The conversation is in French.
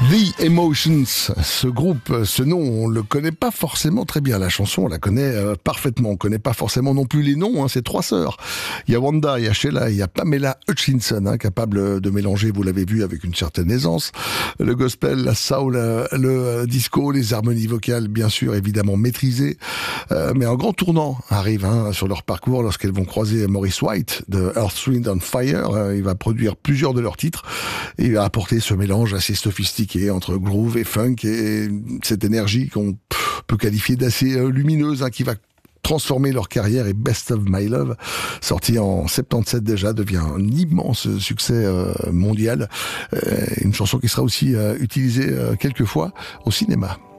The Emotions, ce groupe, ce nom, on le connaît pas forcément très bien. La chanson, on la connaît parfaitement. On connaît pas forcément non plus les noms. C'est trois sœurs. Il y a Wanda, il y a Sheila, il y a Pamela Hutchinson, capable de mélanger, vous l'avez vu, avec une certaine aisance, le gospel, la soul, le disco, les harmonies vocales, bien sûr, évidemment maîtrisées. Mais un grand tournant arrive sur leur parcours lorsqu'elles vont croiser Maurice White de Earth, Wind and Fire. Il va produire plusieurs de leurs titres et il va apporter ce mélange assez sophistiqué entre groove et funk et cette énergie qu'on peut qualifier d'assez lumineuse qui va transformer leur carrière. Et Best of My Love, sorti en 77 déjà, devient un immense succès mondial. Une chanson qui sera aussi utilisée quelques fois au cinéma.